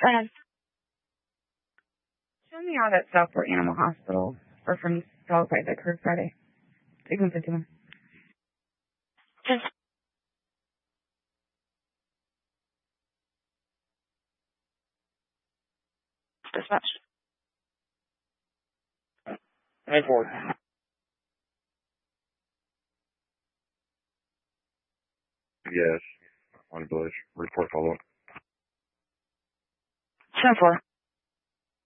Uh, Show me all that Southport Animal Hospital or from dog fight that occurred Friday. 6151. Just dispatch. 9-4. Yes. On Bush. Report follow-up. 10-4.